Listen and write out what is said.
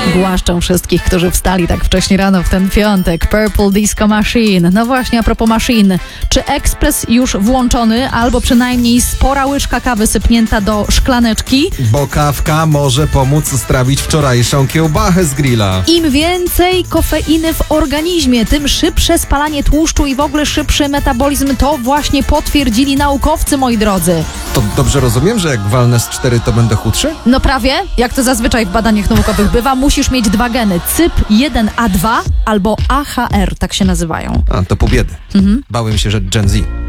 Głaszczą wszystkich, którzy wstali tak wcześnie rano w ten piątek. Purple Disco Machine. No właśnie, a propos maszyn. Czy ekspres już włączony, albo przynajmniej spora łyżka kawy sypnięta do szklaneczki? Bo kawka może pomóc strawić wczorajszą kiełbachę z grilla. Im więcej kofeiny w organizmie, tym szybsze spalanie tłuszczu i w ogóle szybszy metabolizm. To właśnie potwierdzili naukowcy, moi drodzy. To dobrze rozumiem, że jak walnę z 4, to będę chudszy? No prawie, jak to zazwyczaj w badaniach naukowych bywa, musisz mieć 2 geny. CYP1A2 albo AHR, tak się nazywają. A, to pół biedy. Bałem się, że Gen Z.